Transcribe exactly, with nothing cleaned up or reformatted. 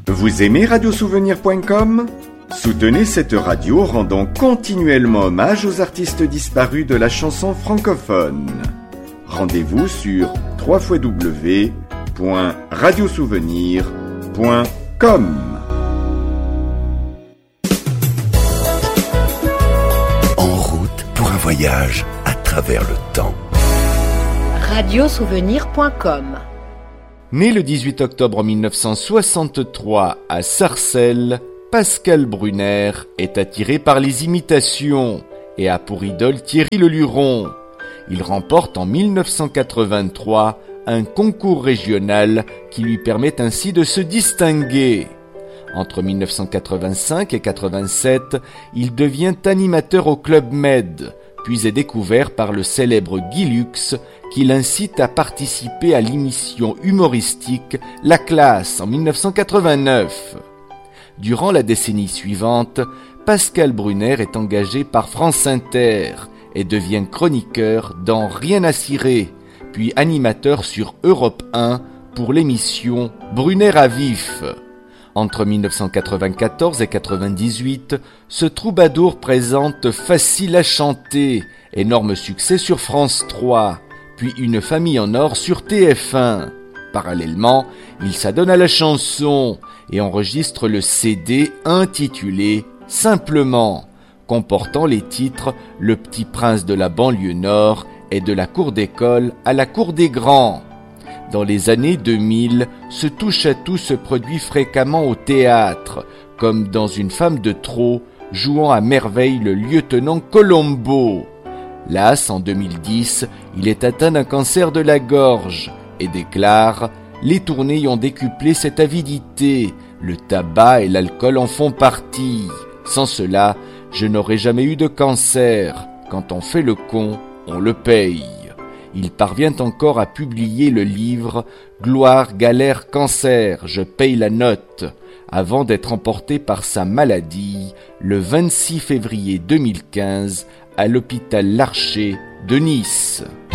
Vous aimez radiosouvenir point com ? Soutenez cette radio rendant continuellement hommage aux artistes disparus de la chanson francophone. Rendez-vous sur w w w point radiosouvenir point com. En route pour un voyage à travers le temps. radiosouvenir point com. Né le dix-huit octobre mille neuf cent soixante-trois à Sarcelles, Pascal Brunner est attiré par les imitations et a pour idole Thierry Leluron. Il remporte en mille neuf cent quatre-vingt-trois un concours régional qui lui permet ainsi de se distinguer. Entre mille neuf cent quatre-vingt-cinq et quatre-vingt-sept, il devient animateur au Club Med, puis est découvert par le célèbre Guy Lux, qui l'incite à participer à l'émission humoristique La Classe en mille neuf cent quatre-vingt-neuf. Durant la décennie suivante, Pascal Brunner est engagé par France Inter et devient chroniqueur dans Rien à cirer, puis animateur sur Europe un pour l'émission Brunner à vif. Entre mille neuf cent quatre-vingt-quatorze et quatre-vingt-dix-huit, ce troubadour présente Facile à chanter, énorme succès sur France trois, puis Une famille en or sur T F un. Parallèlement, il s'adonne à la chanson et enregistre le C D intitulé Simplement, comportant les titres Le Petit Prince de la banlieue nord et De la cour d'école à la cour des grands. Dans les années deux mille, ce touche-à-tout se produit fréquemment au théâtre, comme dans Une femme de trop, jouant à merveille le lieutenant Colombo. Las, en deux mille dix, il est atteint d'un cancer de la gorge et déclare « Les tournées ont décuplé cette avidité, le tabac et l'alcool en font partie. Sans cela, je n'aurais jamais eu de cancer. Quand on fait le con, on le paye. » Il parvient encore à publier le livre « Gloire, galère, cancer, je paye la note » avant d'être emporté par sa maladie le vingt-six février deux mille quinze à l'hôpital Larcher de Nice.